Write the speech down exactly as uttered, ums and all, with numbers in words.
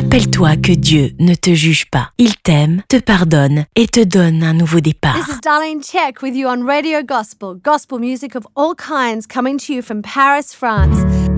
Rappelle-toi que Dieu ne te juge pas. Il t'aime, te pardonne et te donne un nouveau départ. This is Darlene Check with you on Radio Gospel. Gospel music of all kinds coming to you from Paris, France.